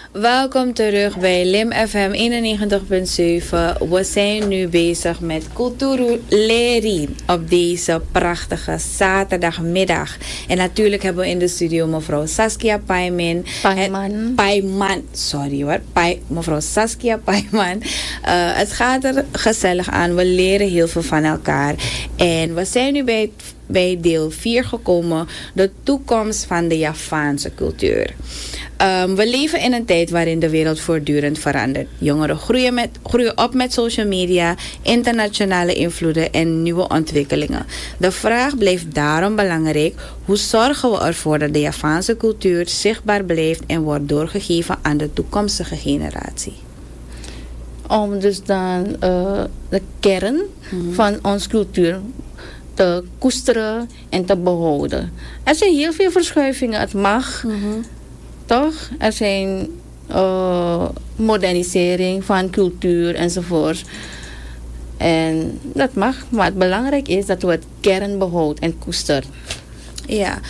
Welkom terug bij Lim FM 91.7. We zijn nu bezig met Kulturu Leri op deze prachtige zaterdagmiddag. En natuurlijk hebben we in de studio mevrouw Saskia Paiman. Paiman, sorry hoor. Mevrouw Saskia Paiman. Het gaat er gezellig aan. We leren heel veel van elkaar. En we zijn nu bij deel 4 gekomen. De toekomst van de Javaanse cultuur. We leven in een tijd waarin de wereld voortdurend verandert. Jongeren groeien op met social media, internationale invloeden en nieuwe ontwikkelingen. De vraag blijft daarom belangrijk: hoe zorgen we ervoor dat de Javaanse cultuur zichtbaar blijft en wordt doorgegeven aan de toekomstige generatie? Om dus dan de kern van onze cultuur te koesteren en te behouden. Er zijn heel veel verschuivingen. Het mag, toch? Er zijn modernisering van cultuur enzovoort. En dat mag, maar het belangrijk is dat we het kern behouden en koesteren. Ja,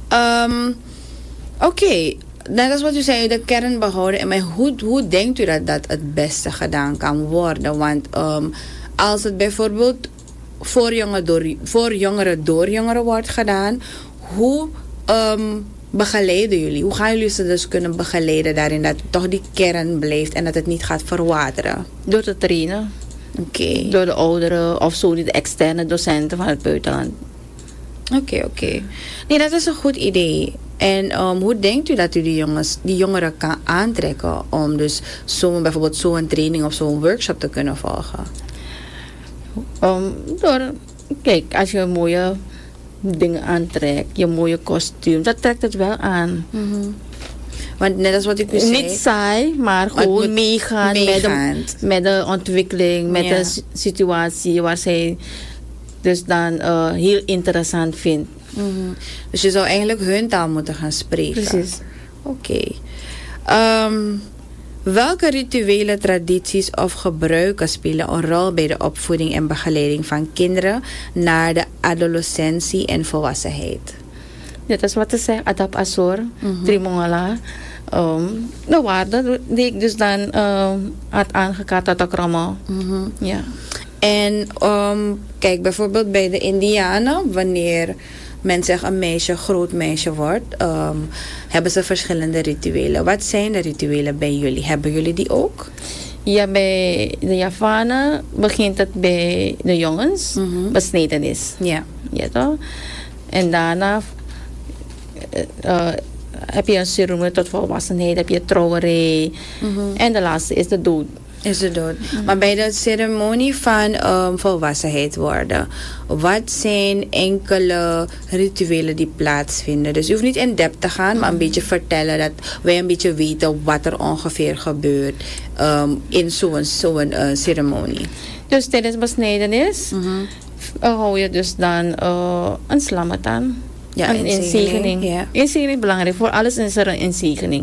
oké. Net als wat u zei, de kern behouden. Maar hoe denkt u dat dat het beste gedaan kan worden? Want als het bijvoorbeeld voor jongeren door jongeren wordt gedaan, hoe begeleiden jullie? Hoe gaan jullie ze dus kunnen begeleiden daarin dat toch die kern blijft en dat het niet gaat verwateren? Door te trainen. Oké. Door de ouderen of zo, de externe docenten van het buitenland. Oké. Nee, dat is een goed idee. En hoe denkt u dat u die jongeren kan aantrekken om dus bijvoorbeeld zo'n training of zo'n workshop te kunnen volgen? Kijk, als je mooie dingen aantrekt, je mooie kostuum, dat trekt het wel aan. Want net als wat ik u zei, niet saai, maar gewoon meegaan met de ontwikkeling, met de situatie waar zij dus dan heel interessant vindt. Dus je zou eigenlijk hun taal moeten gaan spreken. Precies. Oké. Welke rituele tradities of gebruiken spelen een rol bij de opvoeding en begeleiding van kinderen naar de adolescentie en volwassenheid? Net als wat ze zegt, Adap Asor, Trimongala. De waarden die ik dus dan had aangekaart dat ook allemaal. Ja. En kijk, bijvoorbeeld bij de Indianen, wanneer men zegt een meisje, groot meisje wordt, hebben ze verschillende rituelen. Wat zijn de rituelen bij jullie? Hebben jullie die ook? Ja, bij de Javanen begint het bij de jongens, besnedenis. Ja. Ja, toch? En daarna heb je een ceremonie tot volwassenheid, heb je trouwerij. En de laatste is de dood. Maar bij de ceremonie van volwassenheid worden, wat zijn enkele rituelen die plaatsvinden? Dus je hoeft niet in depth te gaan, maar een beetje vertellen dat wij een beetje weten wat er ongeveer gebeurt in zo'n ceremonie. Dus tijdens besnijdenis hou je dus dan een slamatan. Ja, een inzegening. Ja. Inzegening is belangrijk. Voor alles is er een inzegening.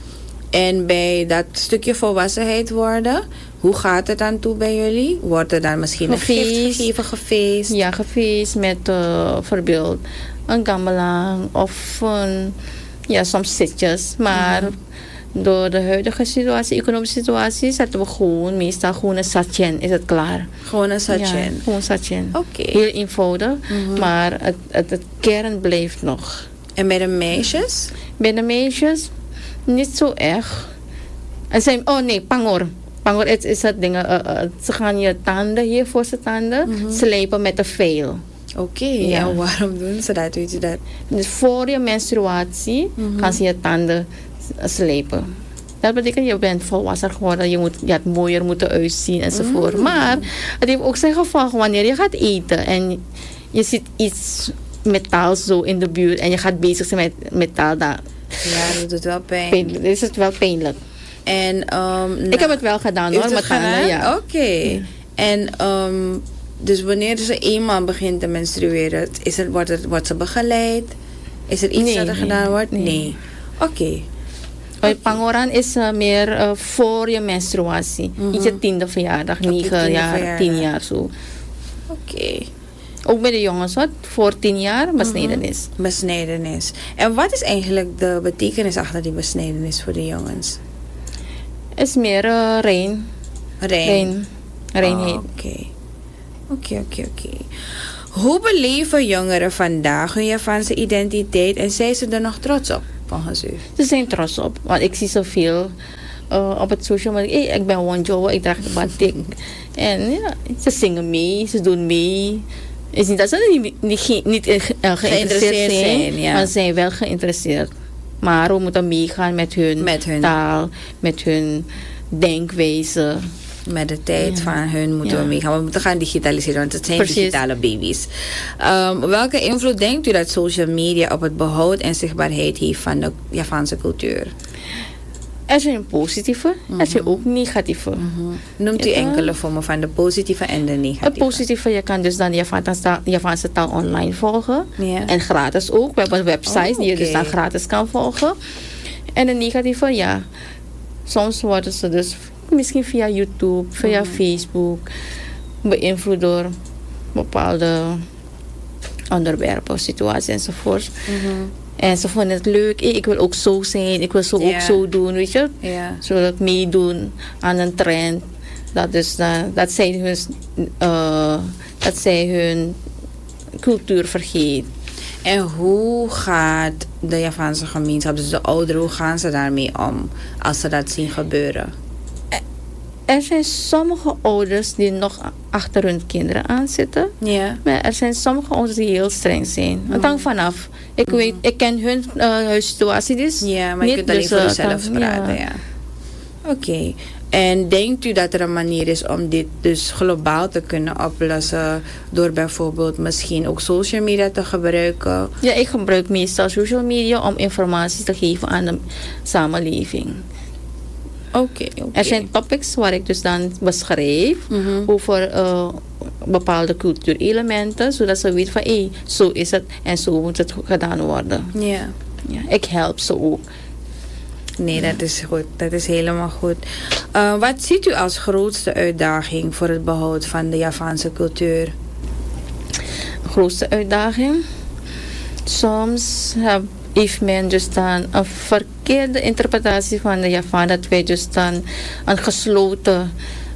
En bij dat stukje volwassenheid worden, hoe gaat het dan toe bij jullie? Wordt er dan misschien een gift gegeven, gefeest? Ja, gefeest met bijvoorbeeld een gamelang of soms zitjes. Maar door de huidige situatie, economische situatie, zetten we meestal een satjen, is het klaar. Gewoon een satjen? Ja, gewoon satjen. Oké. Heel eenvoudig, maar het kern blijft nog. En bij de meisjes? Bij de meisjes niet zo erg. En zijn, pangor. Pangor is dat ding. Ze gaan je tanden hier voor zijn tanden slijpen met een veil. Oké, ja. En waarom doen ze dat? Weet je dat? Dus voor je menstruatie gaan ze je tanden slijpen. Dat betekent je bent volwassen geworden, je had mooier moeten uitzien enzovoort. Maar het heeft ook zijn gevolg wanneer je gaat eten en je ziet iets metaal zo in de buurt en je gaat bezig zijn met metaal daar. Ja, dat doet wel pijn. Is het wel pijnlijk. En, ik heb het wel gedaan hoor, met tanden. Ja. Oké. En dus wanneer ze eenmaal begint te menstrueren, wordt ze begeleid? Is er iets dat er gedaan wordt? Nee. Oké. Pangoran is meer voor je menstruatie. Iets 10e verjaardag, 9 jaar, 10 jaar zo. Oké. Ook bij de jongens, voor 10 jaar besnedenis. Besnedenis. En wat is eigenlijk de betekenis achter die besnedenis voor de jongens? is meer reinheid. Oké. Hoe beleven jongeren vandaag hun Javaanse identiteit en zijn ze er nog trots op, volgens u? Ze zijn trots op, want ik zie zoveel op het social media. Ik ben Wonjo, ik draag de batik. En ja, ze zingen mee, ze doen mee. Het is niet dat ze niet geïnteresseerd zijn, maar ze zijn wel geïnteresseerd. Maar we moeten meegaan met hun taal, met hun denkwijze. Met de tijd van hun moeten we meegaan. We moeten gaan digitaliseren, want het zijn digitale baby's. Welke invloed denkt u dat social media op het behoud en zichtbaarheid heeft van de Javaanse cultuur? Er zijn positieve, er zijn ook negatieve. Noemt u enkele vormen van de positieve en de negatieve? Het positieve, je kan dus dan de Javaanse taal online volgen. Ja. En gratis ook. We hebben websites die je dus dan gratis kan volgen. En de negatieve, ja. Soms worden ze dus misschien via YouTube, via Facebook beïnvloed door bepaalde onderwerpen, situaties enzovoort. En ze vonden het leuk. Ik wil ook zo zijn. Ik wil ook zo doen, weet je. Zodat meedoen aan een trend. Dat zij hun cultuur vergeet. En hoe gaat de Javaanse gemeenschap, dus de ouderen, hoe gaan ze daarmee om als ze dat zien gebeuren? Er zijn sommige ouders die nog achter hun kinderen aanzitten. Maar er zijn sommige ouders die heel streng zijn. Het hangt vanaf. Ik ken hun situatie dus. Ja, maar je kunt alleen voor jezelf praten. Oké. En denkt u dat er een manier is om dit dus globaal te kunnen oplossen door bijvoorbeeld misschien ook social media te gebruiken? Ja, ik gebruik meestal social media om informatie te geven aan de samenleving. Er zijn topics waar ik dus dan beschrijf over bepaalde cultuurelementen, zodat ze weten van zo is het en zo moet het gedaan worden. Ja, ik help ze ook. Nee, dat is goed. Dat is helemaal goed. Wat ziet u als grootste uitdaging voor het behoud van de Javaanse cultuur? Grootste uitdaging? Soms heeft men dus dan een verkeerde interpretatie van de Javaan, dat wij dus dan een gesloten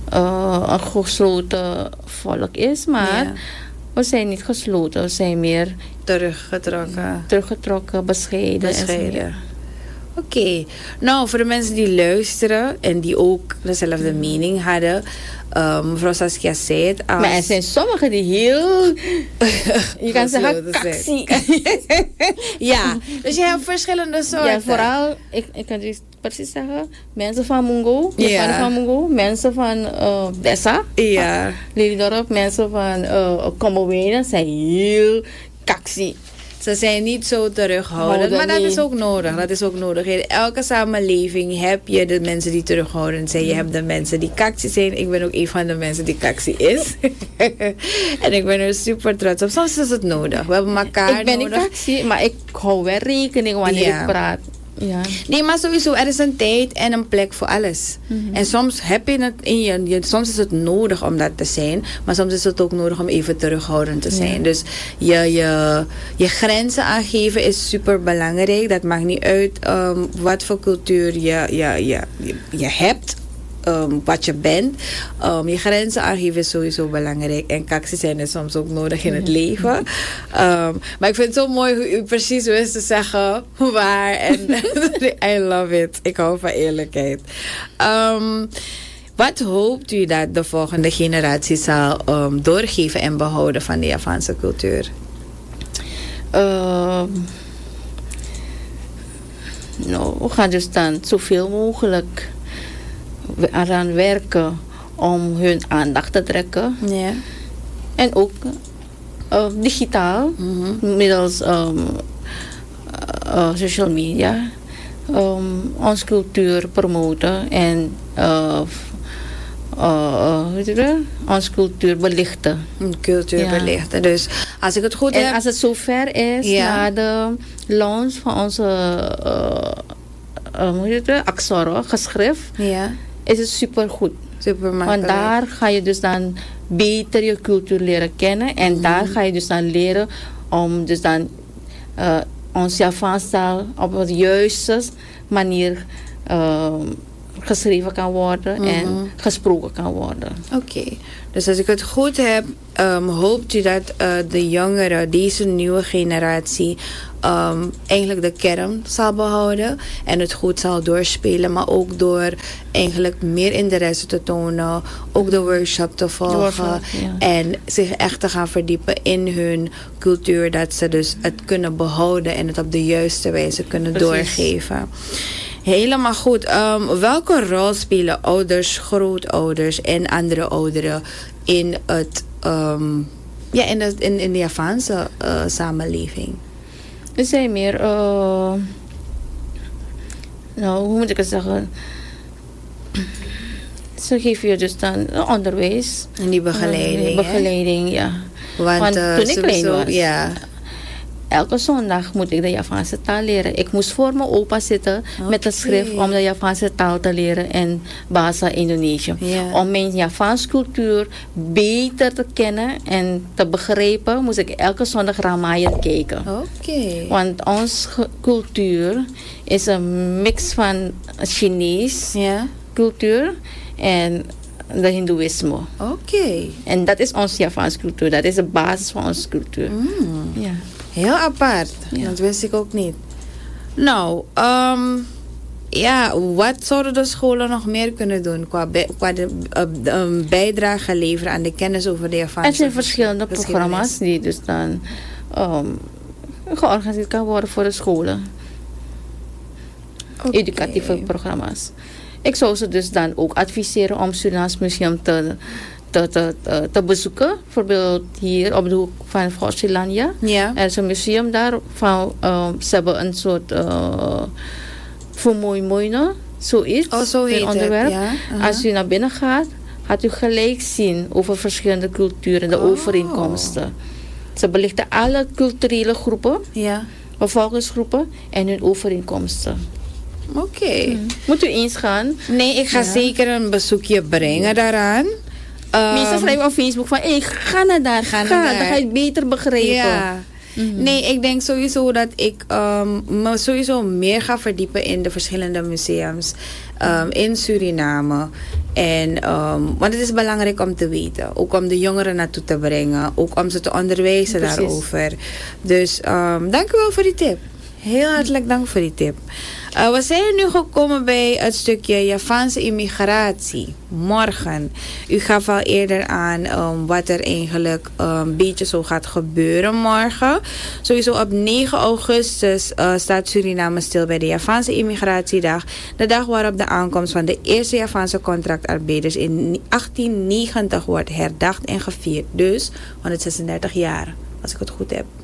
volk is, maar we zijn niet gesloten, we zijn meer teruggetrokken, bescheiden. Oké. Nou, voor de mensen die luisteren en die ook dezelfde mening hadden, mevrouw Saskia zei het als... Maar er zijn sommigen die heel... je kan zeggen kaksie. Ja, dus je hebt verschillende soorten. Ja, vooral, ik kan dus precies zeggen, mensen van Mungo, van Mungo, mensen van Dessa, Lelydorp, mensen van Kommerwijnen zijn heel kaksie. Ze zijn niet zo terughoudend, maar dat is ook nodig. In elke samenleving heb je de mensen die terughoudend zijn. Je hebt de mensen die kaksie zijn. Ik ben ook een van de mensen die kaksie is. En ik ben er super trots op. Soms is het nodig. We hebben elkaar nodig. Ik ben niet kaksie, maar ik hou wel rekening wanneer ik praat. Ja. Nee, maar sowieso, er is een tijd en een plek voor alles. En soms heb je het in je, soms is het nodig om dat te zijn, maar soms is het ook nodig om even terughoudend te zijn. Dus je grenzen aangeven is super belangrijk. Dat maakt niet uit wat voor cultuur je hebt. Wat je bent. Je grenzen aangeven is sowieso belangrijk. En kaksie zijn is soms ook nodig in het leven. Maar ik vind het zo mooi hoe u precies wist te zeggen waar. En I love it. Ik hou van eerlijkheid. Wat hoopt u dat de volgende generatie zal doorgeven en behouden van de Javaanse cultuur? We gaan dus dan zoveel mogelijk aan werken om hun aandacht te trekken. En ook digitaal, middels social media, onze cultuur promoten en onze cultuur belichten. Belichten. Dus als ik het goed heb... En als het zover is, na de launch van onze Axoro, geschrift, is het super goed. Super makkelijk. Want daar ga je dus dan beter je cultuur leren kennen. En daar ga je dus dan leren om dus dan ons Javaanse taal op de juiste manier geschreven kan worden en gesproken kan worden. Oké. Dus als ik het goed heb, hoopt u dat de jongeren, deze nieuwe generatie, eigenlijk de kern zal behouden en het goed zal doorspelen, maar ook door eigenlijk meer interesse te tonen, ook de workshop te volgen en zich echt te gaan verdiepen in hun cultuur, dat ze dus het kunnen behouden en het op de juiste wijze kunnen doorgeven. Helemaal goed. Welke rol spelen ouders, grootouders en andere ouderen in het in de Javaanse samenleving? Er zijn meer, hoe moet ik het zeggen? Ze geven je dus dan onderwijs. En die begeleiding. Begeleiding, ja. Want toen ik klein was. Ja. Elke zondag moet ik de Javaanse taal leren. Ik moest voor mijn opa zitten met een schrift om de Javaanse taal te leren in Bahasa Indonesië. Yeah. Om mijn Javaanse cultuur beter te kennen en te begrijpen, moest ik elke zondag Ramayana kijken. Want onze cultuur is een mix van Chinees cultuur en de Hindoeïsme. En dat is onze Javaanse cultuur. Dat is de basis van onze cultuur. Ja. Heel apart. Dat wist ik ook niet. Nou, wat zouden de scholen nog meer kunnen doen qua bijdrage leveren aan de kennis over de Javaanse? Er zijn verschillende programma's die dus dan georganiseerd kan worden voor de scholen. Educatieve programma's. Ik zou ze dus dan ook adviseren om Surinaams Museum te bezoeken. Bijvoorbeeld hier op de hoek van Forsilania. Ja. Er is een museum daar. Ze hebben een soort vermoeimoeine. Zoiets. Zo heet onderwerp. het. Ja. Als u naar binnen gaat, gaat u gelijk zien over verschillende culturen, de overeenkomsten. Ze belichten alle culturele groepen, bevolkingsgroepen en hun overeenkomsten. Moet u eens gaan? Nee, ik ga zeker een bezoekje brengen daaraan. Mensen schrijven op Facebook van, ga naar daar, dan ga je het beter begrijpen. Ja. Nee, ik denk sowieso dat ik me sowieso meer ga verdiepen in de verschillende museums in Suriname. En, want het is belangrijk om te weten. Ook om de jongeren naartoe te brengen. Ook om ze te onderwijzen daarover. Dus dank u wel voor die tip. Heel hartelijk dank voor die tip. We zijn nu gekomen bij het stukje Javaanse immigratie. Morgen. U gaf al eerder aan wat er eigenlijk een beetje zo gaat gebeuren morgen. Sowieso op 9 augustus staat Suriname stil bij de Javaanse immigratiedag. De dag waarop de aankomst van de eerste Javaanse contractarbeiders in 1890 wordt herdacht en gevierd. Dus 136 jaar, als ik het goed heb.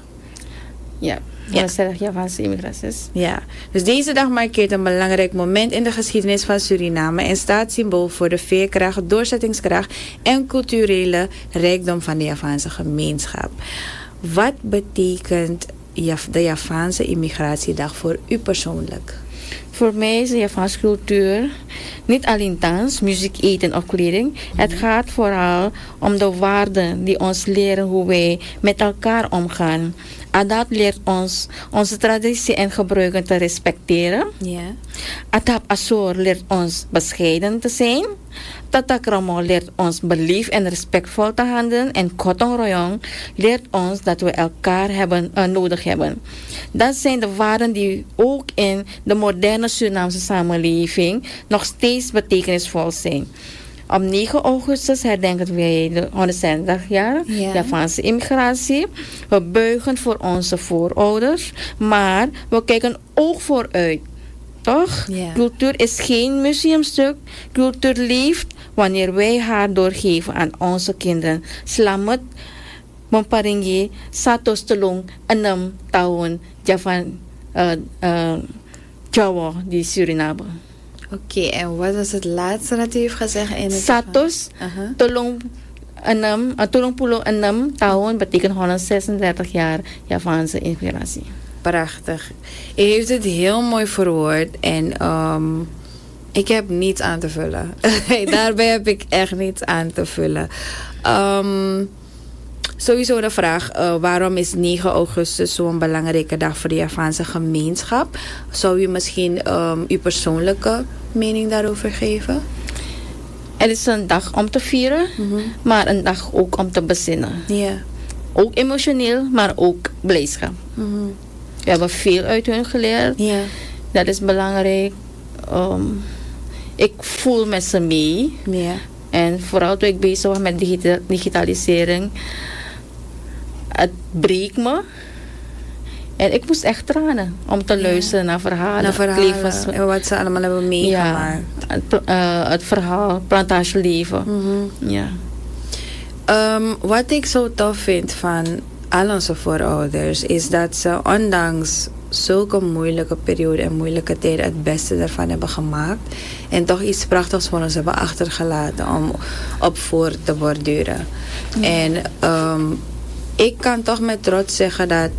Ja. 130 Javaanse immigraties. Ja, dus deze dag markeert een belangrijk moment in de geschiedenis van Suriname en staat symbool voor de veerkracht, doorzettingskracht en culturele rijkdom van de Javaanse gemeenschap. Wat betekent de Javaanse immigratiedag voor u persoonlijk? Voor mij is de Javaanse cultuur niet alleen dans, muziek, eten of kleding. Het gaat vooral om de waarden die ons leren hoe wij met elkaar omgaan. Adat leert ons onze traditie en gebruiken te respecteren. Atap Asor leert ons bescheiden te zijn. Tata Kramo leert ons belief en respectvol te handelen. En Kotong Royong leert ons dat we elkaar nodig hebben. Dat zijn de waarden die ook in de moderne Surinaamse samenleving nog steeds betekenisvol zijn. Op 9 augustus herdenken wij de 130 jaar Javaanse immigratie. We buigen voor onze voorouders, maar we kijken ook vooruit. Toch? Cultuur is geen museumstuk. Cultuur leeft wanneer wij haar doorgeven aan onze kinderen. Slamet, Momparingi, Satos Telung, Enam Tahun, Jawa, die Suriname. En wat was het laatste dat u heeft gezegd in het Satos, Tulungpulo Enam Tahun betekent 136 jaar Javaanse immigratie. Prachtig. U heeft het heel mooi verwoord en ik heb niets aan te vullen. Daarbij heb ik echt niets aan te vullen. Sowieso de vraag, waarom is 9 augustus zo'n belangrijke dag voor de Javaanse gemeenschap? Zou u misschien uw persoonlijke mening daarover geven? Het is een dag om te vieren, maar een dag ook om te bezinnen. Ja. Ook emotioneel, maar ook blijdschap. We hebben veel uit hun geleerd. Ja. Dat is belangrijk. Ik voel met ze mee. Ja. En vooral toen ik bezig was met digitalisering, het breekt me. En ik moest echt tranen om te luisteren naar verhalen. En wat ze allemaal hebben meegemaakt. Ja, het verhaal, plantageleven. Ja. Wat ik zo tof vind van al onze voorouders is dat ze ondanks zulke moeilijke periode en moeilijke tijden het beste ervan hebben gemaakt. En toch iets prachtigs voor ons hebben achtergelaten om op voor te borduren. En ik kan toch met trots zeggen dat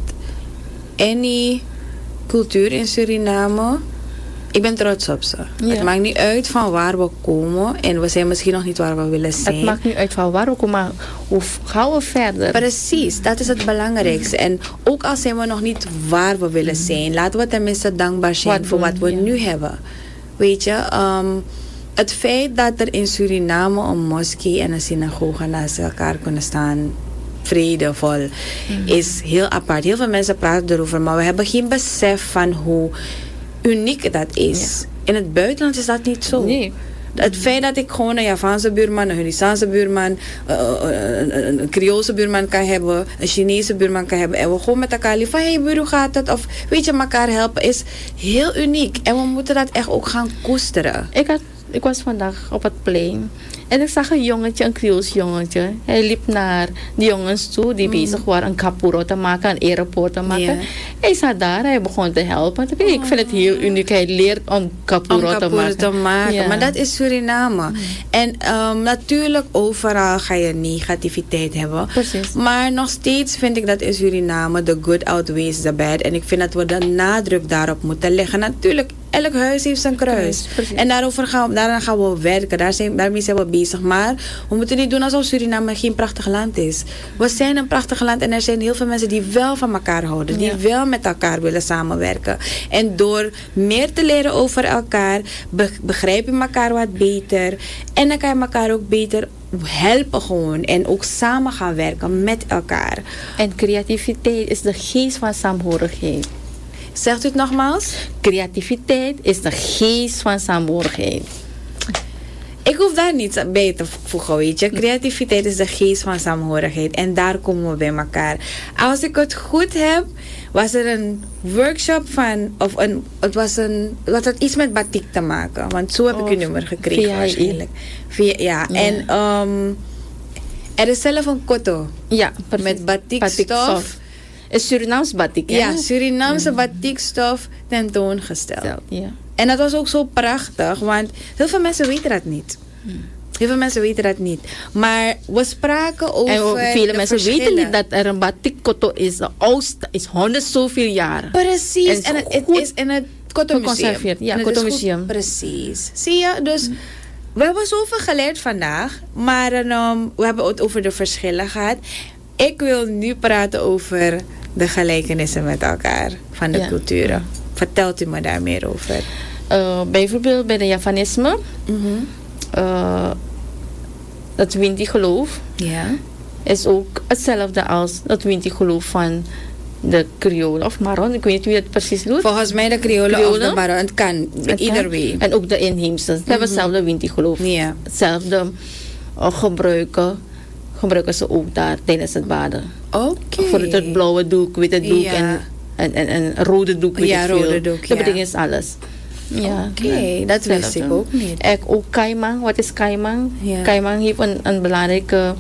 any cultuur in Suriname, ik ben trots op ze. Ja. Het maakt niet uit van waar we komen en we zijn misschien nog niet waar we willen zijn. Het maakt niet uit van waar we komen, maar hoe gaan we verder? Precies, dat is het belangrijkste. En ook al zijn we nog niet waar we willen zijn, laten we tenminste dankbaar zijn voor wat we nu hebben. Weet je, het feit dat er in Suriname een moskee en een synagoge naast elkaar kunnen staan, vredevol, is heel apart. Heel veel mensen praten erover, maar we hebben geen besef van hoe uniek dat is. Ja. In het buitenland is dat niet zo. Nee. Het feit dat ik gewoon een Javaanse buurman, een Hunnisaanse buurman, een Creoolse buurman kan hebben, een Chinese buurman kan hebben, en we gewoon met elkaar lief van, hey buur, hoe gaat het? Of weet je, elkaar helpen, is heel uniek. En we moeten dat echt ook gaan koesteren. Ik was vandaag op het plein en ik zag een jongetje, een Creools jongetje. Hij liep naar de jongens toe die bezig waren een kapuro te maken, een aeropoort te maken. Yeah. Hij zat daar, hij begon te helpen. Ik vind het heel uniek. Hij leert om kapuro te maken. Ja. Maar dat is Suriname. En natuurlijk overal ga je negativiteit hebben. Precies. Maar nog steeds vind ik dat in Suriname the good outweighs the bad. En ik vind dat we de nadruk daarop moeten leggen. Natuurlijk, elk huis heeft zijn kruis. En daarna gaan we werken. Daarmee zijn we bezig. Maar we moeten niet doen alsof Suriname geen prachtig land is. We zijn een prachtig land en er zijn heel veel mensen die wel van elkaar houden. Die wel met elkaar willen samenwerken. En door meer te leren over elkaar, begrijp je elkaar wat beter. En dan kan je elkaar ook beter helpen gewoon. En ook samen gaan werken met elkaar. En creativiteit is de geest van saamhorigheid. Zegt u het nogmaals? Creativiteit is de geest van saamhorigheid. Ik hoef daar niets bij te voegen, weet je. Creativiteit is de geest van saamhorigheid. En daar komen we bij elkaar. Als ik het goed heb, was er een workshop van, het had iets met batik te maken. Want zo heb ik uw nummer gekregen waarschijnlijk. En er is zelf een koto. Ja, met batikstof. Een Surinaams batik, hè? Ja, Surinaamse batikstof tentoongesteld. Ja. En dat was ook zo prachtig, want heel veel mensen weten dat niet. Heel veel mensen weten dat niet. Maar we spraken over. En vele mensen weten niet dat er een batikkoto is. De oudste is 100 zoveel jaar. Precies. En het is in het Koto Museum. Ja, Koto Museum. Precies. Zie je? Dus we hebben zoveel geleerd vandaag. Maar we hebben het over de verschillen gehad. Ik wil nu praten over de gelijkenissen met elkaar van de culturen. Vertelt u me daar meer over? Bijvoorbeeld bij de Javanisme. Het Winti-geloof is ook hetzelfde als het Winti-geloof van de Creolen of Maron. Ik weet niet wie het precies doet. Volgens mij de Creolen of de Maron. Het kan, either way. En ook de inheemse. Ze hebben hetzelfde Winti-geloof. Ja. Hetzelfde gebruiken ze ook daar tijdens het baden. Oké. Voor het blauwe doek, witte doek en rode doek. Rode doek, dat betekent alles. Ja, Oké, dat wist ik ook niet. Ook Kaimang. Wat is Kaimang? Ja. Kaimang heeft een belangrijke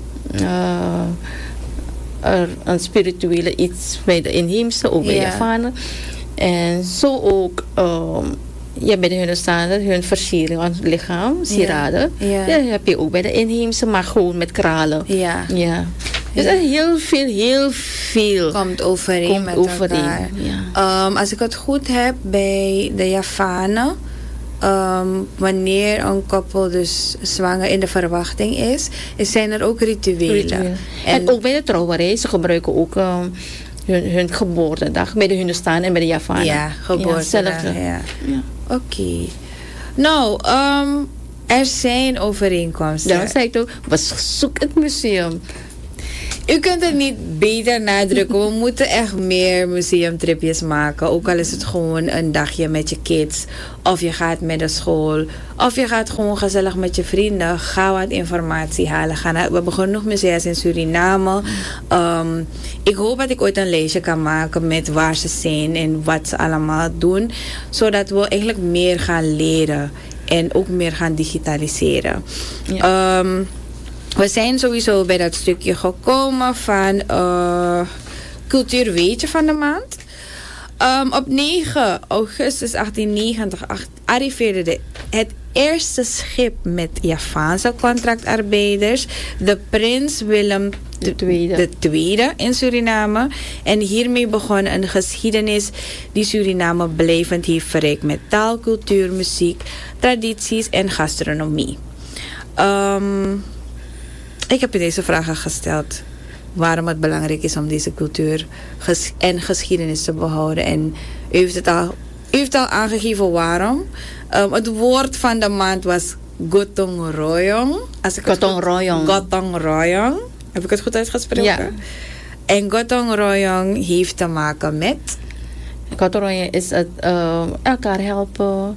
een spirituele iets bij de inheemse, ook bij de Javanen. En zo ook bij de Hunnisanen, hun versiering aan het lichaam, sieraden. Ja. Dat heb je ook bij de inheemse, maar gewoon met kralen. Ja. Dus heel veel komt overeen met elkaar. Ja. Als ik het goed heb, bij de Javanen wanneer een koppel dus zwanger in de verwachting is, zijn er ook rituelen. En ook bij de trouwerij, ze gebruiken ook hun geboortedag bij de Hindustan en bij de Javanen. Ja, geboortedag. Ja. Oké. Nou, er zijn overeenkomsten. Ja, zei ik ook. Zoek het museum. U kunt het niet beter nadrukken. We moeten echt meer museumtripjes maken. Ook al is het gewoon een dagje met je kids. Of je gaat met de school. Of je gaat gewoon gezellig met je vrienden. Ga wat informatie halen. We hebben genoeg musea in Suriname. Ik hoop dat ik ooit een lijstje kan maken met waar ze zijn en wat ze allemaal doen. Zodat we eigenlijk meer gaan leren. En ook meer gaan digitaliseren. Ja. We zijn sowieso bij dat stukje gekomen van cultuurweetje van de maand. Op 9 augustus 1890 arriveerde het eerste schip met Javaanse contractarbeiders, de Prins Willem II in Suriname. En hiermee begon een geschiedenis die Suriname blijvend heeft verrijkt met taal, cultuur, muziek, tradities en gastronomie. Ik heb u deze vragen gesteld. Waarom het belangrijk is om deze cultuur en geschiedenis te behouden. En u heeft al aangegeven waarom. Het woord van de maand was Gotong Royong. Gotong Royong. Heb ik het goed uitgesproken? Ja. En Gotong Royong heeft te maken met? Gotong Royong is het elkaar helpen.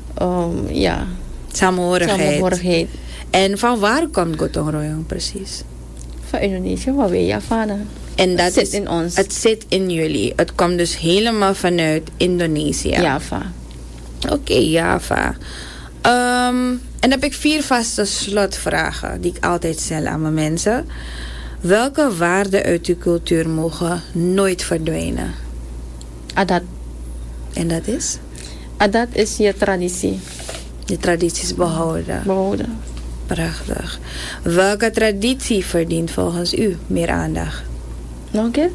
Samenhorigheid. En van waar komt Gotong Royong precies? Van Indonesië, waar wij Javanen. En dat zit in ons. Het zit in jullie. Het komt dus helemaal vanuit Indonesië. Java. Oké, Java. En dan heb ik 4 vaste slotvragen die ik altijd stel aan mijn mensen. Welke waarden uit uw cultuur mogen nooit verdwijnen? Adat. En dat is? Adat is je traditie. Je tradities behouden. Prachtig. Welke traditie verdient volgens u meer aandacht? Nog een keer?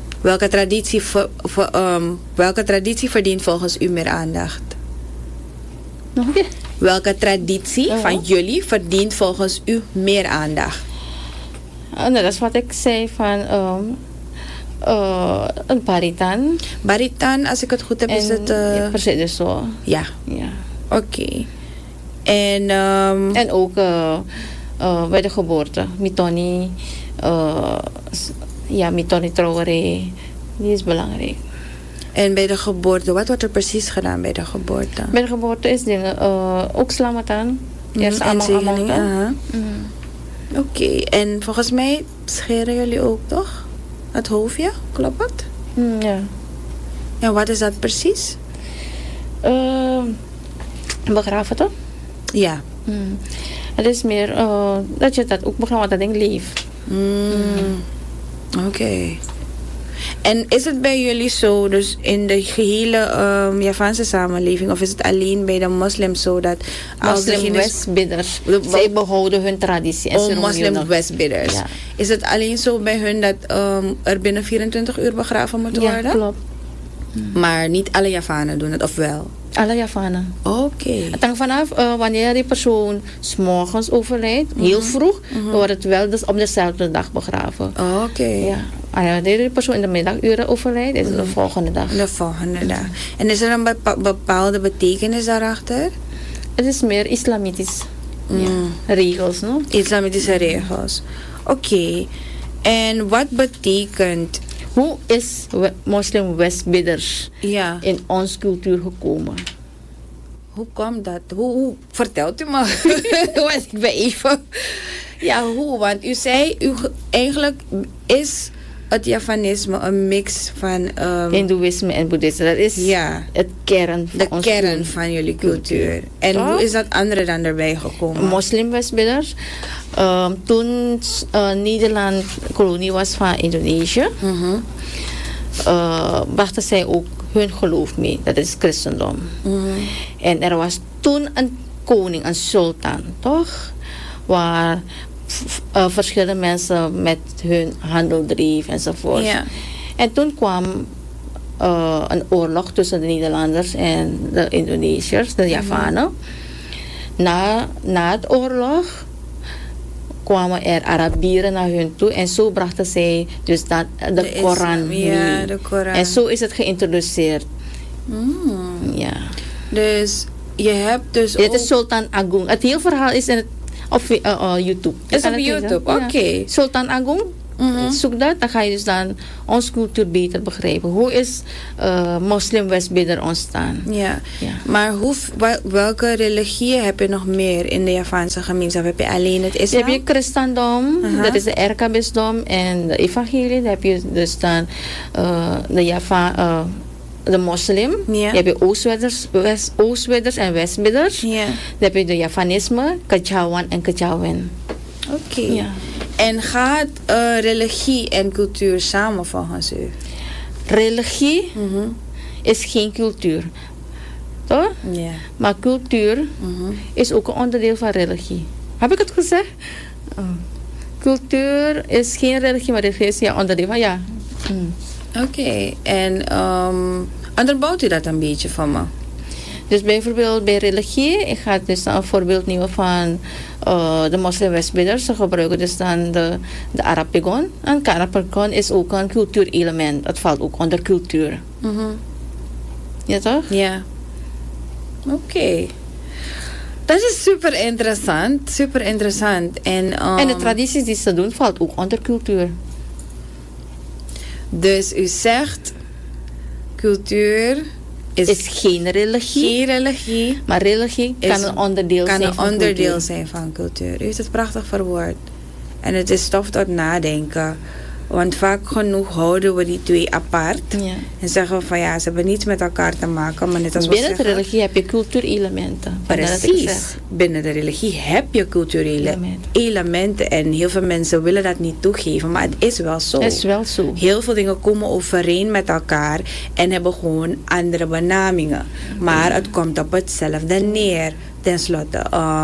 Welke traditie verdient volgens u meer aandacht? Nog een keer? Welke traditie van jullie verdient volgens u meer aandacht? Dat is wat ik zei van een baritan. Baritan, als ik het goed heb, is het... precies dus zo. Ja. Oké. En ook bij de geboorte. Mitoni. Mitoni trouwerij. Die is belangrijk. En bij de geboorte, wat wordt er precies gedaan bij de geboorte? Bij de geboorte is dingen ook slamatan. Eerst zegening. Oké. En volgens mij scheren jullie ook, toch? Het hoofdje, klopt het? Ja. En wat is dat precies? Begraven toch? Ja. Het is meer dat je dat ook begraven, dat ding leeft. Oké. En is het bij jullie zo, dus in de gehele Javaanse samenleving, of is het alleen bij de moslims zo dat... Moslim-westbidders, zij behouden hun traditie. Moslim-westbidders. Ja. Is het alleen zo bij hun dat er binnen 24 uur begraven moet worden? Ja, klopt. Maar niet alle Javanen doen het, of wel? Alle Javanen. Oké. Het hangt vanaf wanneer die persoon 's morgens overlijdt, heel vroeg, dan wordt het wel dus op dezelfde dag begraven. Oké. Ja. Wanneer die persoon in de middaguren overlijdt, is het de volgende dag. De volgende dag. En is er een bepaalde betekenis daarachter? Het is meer islamitisch. Regels, no? Islamitische regels. Oké. En wat betekent... Hoe is moslim-westbidders in onze cultuur gekomen? Hoe komt dat? Hoe vertelt u me? Want ik ben even... Ja, hoe? Want u zei, eigenlijk is het Javanisme een mix van... Hindoeïsme en boeddhisme. Dat is het kern van jullie cultuur. En hoe is dat andere dan erbij gekomen? Moslim-westbidders. Toen Nederland kolonie was van Indonesië, brachten zij ook hun geloof mee. Dat is christendom. En er was toen een koning, een sultan, toch? Waar verschillende mensen met hun handel dreven enzovoort. Yeah. En toen kwam een oorlog tussen de Nederlanders en de Indonesiërs, de Javanen. na het oorlog kwamen er Arabieren naar hun toe en zo brachten zij dus de Koran. Ja, de Koran. En zo is het geïntroduceerd. Ja. Dus je hebt dus dit is Sultan Agung. Het hele verhaal is op YouTube. Is op YouTube, oké. Sultan Agung. Zoek dat, dan ga je dus dan onze cultuur beter begrijpen. Hoe is moslim Westbidder ontstaan? Ja. Maar welke religieën heb je nog meer in de Javaanse gemeenschap? Heb je alleen het islam? Je hebt je christendom, dat is de Erka-bisdom en de evangelie. Dan heb je dus dan de moslim. Ja. Dan heb je Oostwidders en Westbidders. Ja. Dan heb je de Javanisme, Kajawan en Kajawin. Oké. Ja. En gaat religie en cultuur samen volgens u? Religie is geen cultuur. Toch? Ja. Maar cultuur is ook een onderdeel van religie. Heb ik het gezegd? Cultuur is geen religie, maar religie is onderdeel van ja. Oké. En onderbouwt u dat een beetje van me? Dus bijvoorbeeld bij religie, ik ga dus dan een voorbeeld nemen van de moslim Westbidders. Ze gebruiken dus dan de Arapigon. En Arapigon is ook een cultuurelement. Het valt ook onder cultuur. Ja toch? Ja. Oké. Dat is super interessant. Super interessant. En de tradities die ze doen, valt ook onder cultuur. Dus u zegt, cultuur is geen religie. Geen religie. Maar religie kan een onderdeel zijn van cultuur. U heeft het prachtig verwoord. En het is stof tot nadenken. Want vaak genoeg houden we die twee apart. Ja. En zeggen we van ja, ze hebben niets met elkaar te maken. Maar net als binnen de religie heb je cultuurelementen. Precies. Binnen de religie heb je cultuurelementen. En heel veel mensen willen dat niet toegeven. Maar het is wel zo. Het is wel zo. Heel veel dingen komen overeen met elkaar. En hebben gewoon andere benamingen. Maar het komt op hetzelfde neer. Ten slotte.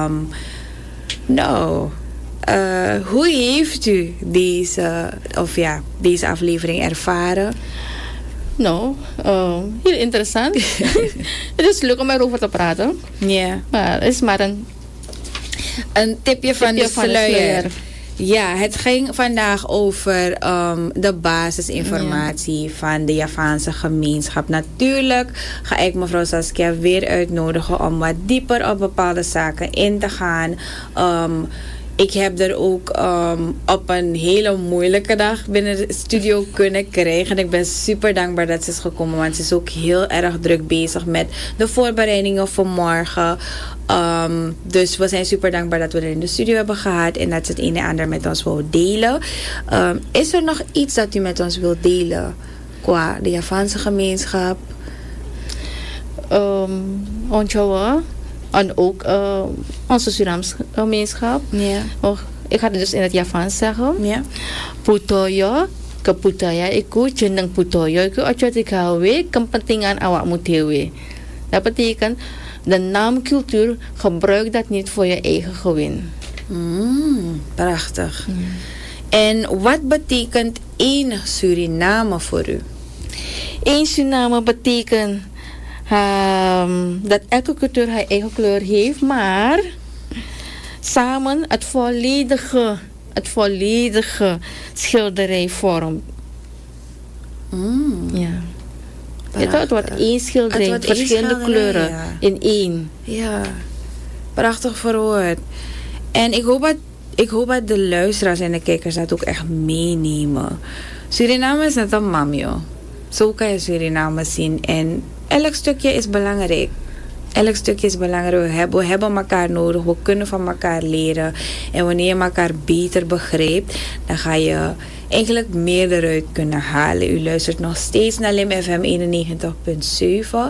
Hoe heeft u deze aflevering ervaren? Nou, heel interessant. Het is leuk om erover te praten. Ja. Maar het is maar een tipje van de sluier. Ja, het ging vandaag over de basisinformatie van de Javaanse gemeenschap. Natuurlijk ga ik mevrouw Saskia weer uitnodigen om wat dieper op bepaalde zaken in te gaan. Ik heb er ook op een hele moeilijke dag binnen de studio kunnen krijgen. En ik ben super dankbaar dat ze is gekomen. Want ze is ook heel erg druk bezig met de voorbereidingen voor morgen. Dus we zijn super dankbaar dat we er in de studio hebben gehad. En dat ze het een en ander met ons wil delen. Is er nog iets dat u met ons wilt delen? Qua de Javaanse gemeenschap? Ontjouwen. En ook onze Surinaamse gemeenschap. Ja. Ik ga het dus in het Javaans zeggen. Ja. Putoyo, kaputaya iku, jeneng putoyo iku ojo digawe kepentingan awakmu dhewe. Dat betekent, de naam cultuur, gebruik dat niet voor je eigen gewin. Prachtig. En wat betekent één Suriname voor u? Één Suriname betekent dat elke cultuur haar eigen kleur heeft, maar samen het volledige schilderij vormt. Ja. Het wordt één schilderij, verschillende kleuren in één. Ja, prachtig verwoord. En ik hoop dat de luisteraars en de kijkers dat ook echt meenemen. Suriname is net een mamio. Zo kan je Suriname zien. En elk stukje is belangrijk. Elk stukje is belangrijk. We hebben elkaar nodig. We kunnen van elkaar leren. En wanneer je elkaar beter begrijpt, dan ga je eigenlijk meer eruit kunnen halen. U luistert nog steeds naar Lim FM 91.7.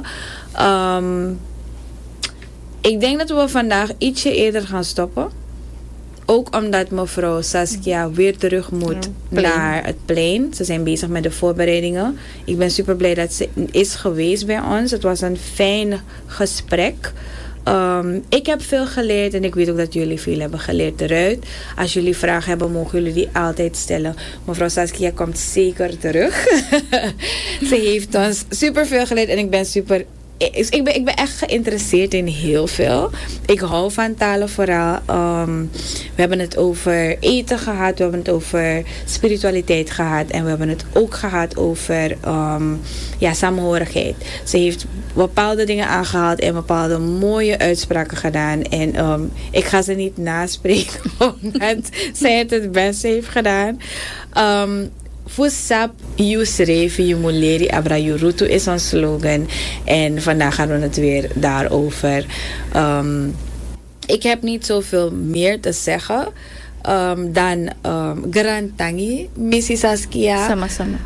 Ik denk dat we vandaag ietsje eerder gaan stoppen. Ook omdat mevrouw Saskia weer terug moet naar het plein. Ze zijn bezig met de voorbereidingen. Ik ben super blij dat ze is geweest bij ons. Het was een fijn gesprek. Ik heb veel geleerd en ik weet ook dat jullie veel hebben geleerd eruit. Als jullie vragen hebben, mogen jullie die altijd stellen. Mevrouw Saskia komt zeker terug. Ze heeft ons super veel geleerd en ik ben super ik ben echt geïnteresseerd in heel veel. Ik hou van talen vooral. We hebben het over eten gehad. We hebben het over spiritualiteit gehad. En we hebben het ook gehad over samenhorigheid. Ze heeft bepaalde dingen aangehaald en bepaalde mooie uitspraken gedaan. En ik ga ze niet naspreken omdat zij het beste heeft gedaan. Fusap Yusrevi Yumuleri Abra Yurutu is ons slogan. En vandaag gaan we het weer daarover. Ik heb niet zoveel meer te zeggen dan Garantangi, Mrs. Saskia. Sama-sama.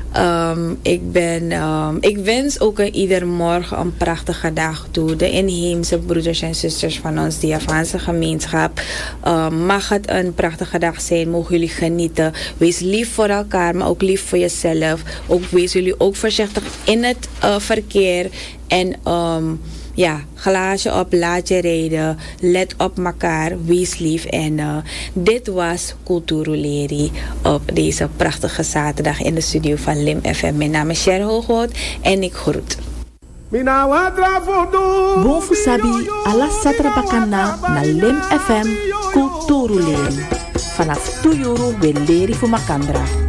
Ik wens ook ieder morgen een prachtige dag toe. De inheemse broeders en zusters van ons, de Javaanse gemeenschap. Mag het een prachtige dag zijn. Mogen jullie genieten. Wees lief voor elkaar, maar ook lief voor jezelf. Wees jullie ook voorzichtig in het verkeer. En glaasje op, laat je rijden. Let op elkaar, wees lief. En dit was Kulturuleri op deze prachtige zaterdag in de studio van Lim FM. Mijn naam is Cher Hooghout en ik groet. Bofu sabi ala satrapakana na Lim FM Kulturuleri. Vanaf 2 euro we leri voor Makandra.